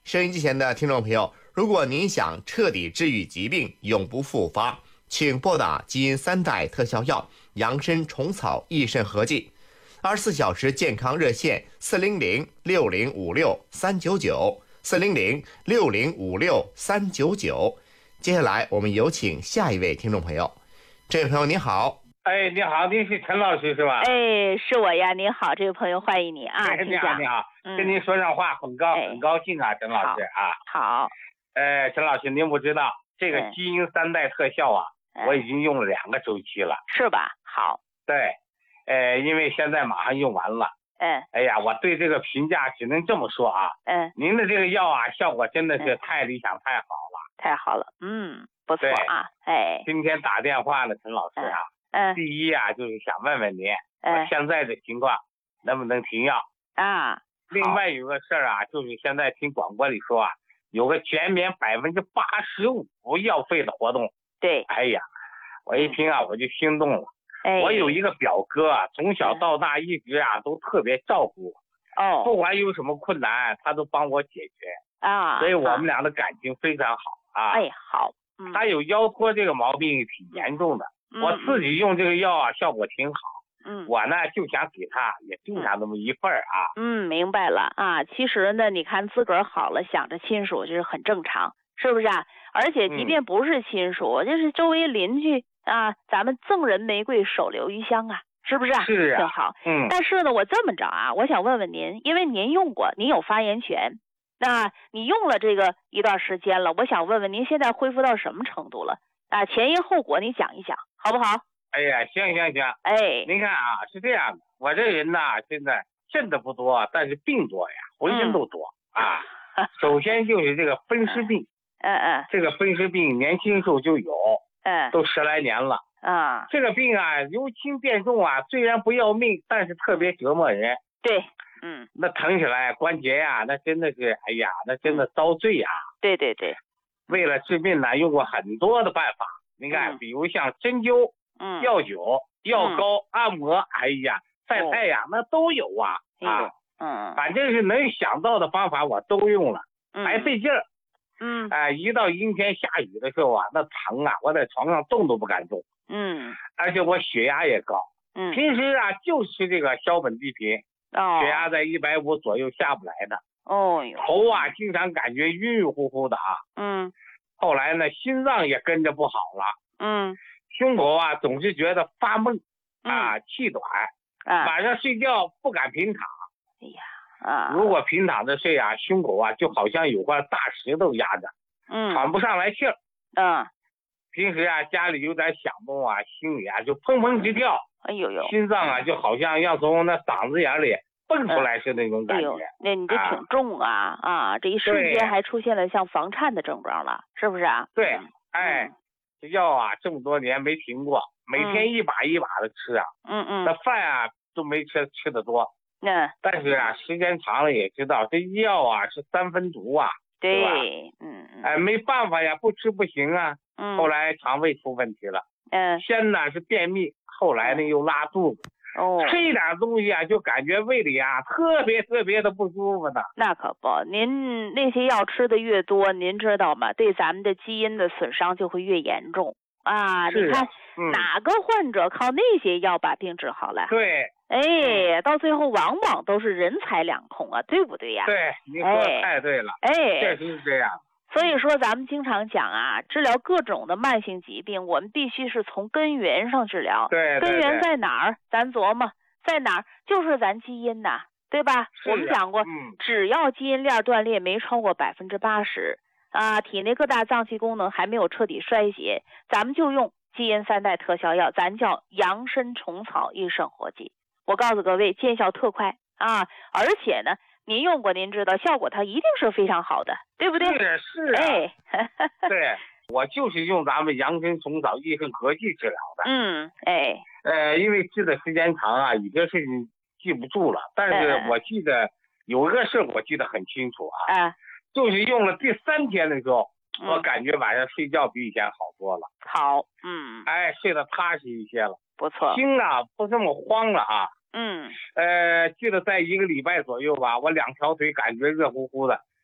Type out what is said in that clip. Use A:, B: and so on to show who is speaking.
A: 收音机前的听众朋友，如果您想彻底治愈疾病，永不复发，请拨打基因3代特效药扬参虫草益肾合剂，24小时健康热线400-6056-399，400-6056-399。接下来我们有请下一位听众朋友。这位朋友您好。
B: 哎，你好，您是陈老师是吧？
C: 哎，是我呀，您好，这位朋友欢迎你啊。
B: 哎，你好，你好，跟您说上话很高兴啊，陈老师啊。
C: 好。
B: 陈老师，您不知道这个基因3代特效啊，我已经用了2个周期了，
C: 是吧？好。
B: 对，因为现在马上用完了。哎呀，我对这个评价只能这么说啊。您的这个药啊，效果真的是太理想，太好了。
C: 太好了，不错啊。
B: 今天打电话呢，陈老师啊。第一啊，就是想问问您，我现在的情况能不能停药
C: 啊？
B: 另外有个事儿啊，就是现在听广播里说啊，有个减免85%药费的活动。
C: 对。
B: 哎呀，我一听啊，我就心动了。我有一个表哥啊，从小到大一直啊都特别照顾我。不管有什么困难，他都帮我解决
C: 啊。
B: 所以我们俩的感情非常好啊。
C: 好。
B: 他有腰托这个毛病挺严重的。我自己用这个药啊，效果挺好。我呢就想给他也送上那么一份啊。
C: 明白了啊。其实呢，你看自个儿好了，想着亲属就是很正常，是不是啊？而且即便不是亲属，就是周围邻居啊，咱们赠人玫瑰，手留余香啊，是不是啊？
B: 是啊。
C: 挺好。但是呢，我这么着啊，我想问问您，因为您用过，您有发言权。那你用了这个一段时间了，我想问问您现在恢复到什么程度了啊？前因后果你讲一讲，好不好？
B: 哎呀，行。您看啊，是这样的，我这人呐，现在挣的不多，但是病多呀，浑身都多啊。首先就是这个风湿病。这个风湿病年轻时候就有。都10来年了。这个病啊，由轻变重啊，虽然不要命，但是特别折磨人。
C: 对。
B: 那疼起来关节呀，那真的是，哎呀，那真的遭罪呀。
C: 对。
B: 为了治病呢，用过很多的办法。你看，比如像针灸、药灸、药膏、按摩，哎呀，晒太阳那都有啊。反正是能想到的方法我都用了，还费劲儿。一到阴天下雨的时候啊，那疼啊，我在床上动都不敢动。而且我血压也高。平时啊就吃这个硝苯地平。血压在150左右下不来的。头啊经常感觉晕晕乎乎的啊。后来呢，心脏也跟着不好了。胸口啊总是觉得发闷啊，气短。晚上睡觉不敢平躺。如果平躺着睡啊，胸口啊就好像有块大石头压着。喘不上来气儿。平时啊家里有点响动啊，心里啊就砰砰直跳。心脏啊就好像要从那嗓子眼里蹦出来是那种感觉。
C: 那你这挺重啊。这一瞬间还出现了像房颤的症状了，是不是啊？
B: 对。这药啊这么多年没停过，每天一把一把的吃啊。那饭啊都没吃的多。但是啊时间长了也知道这药啊是3分毒啊。
C: 对
B: 吧？没办法呀，不吃不行啊。后来肠胃出问题了。先呢是便秘，后来呢又拉肚子。吃一点东西啊就感觉胃里啊特别的不舒服呢。
C: 那可不，您那些药吃的越多，您知道吗？对咱们的基因的损伤就会越严重啊。你看哪个患者靠那些药把病治好了？
B: 对。
C: 到最后往往都是人财两空啊，对不对呀？
B: 对，你说的太对了。确实是这样。
C: 所以说咱们经常讲啊，治疗各种的慢性疾病，我们必须是从根源上治疗。
B: 对。
C: 根源在哪儿？咱琢磨在哪儿，就是咱基因呐，对吧？我们讲过，只要基因链断裂没超过80%啊，体内各大脏器功能还没有彻底衰竭，咱们就用基因3代特效药，咱叫扬参虫草益肾活剂。我告诉各位，见效特快啊！而且呢，您用过，您知道效果它一定是非常好的，对不对？
B: 是对，我就是用咱们扬参虫草益肾合剂治疗的。因为治的时间长啊，有些事情记不住了，但是我记得有一个事我记得很清楚啊。就是用了第3天的时候，我感觉晚上睡觉比以前好多了。
C: 好。
B: 睡得踏实一些了。
C: 不错。
B: 心啊不这么慌了啊。记得在1个礼拜左右吧，我2条腿感觉热乎乎的，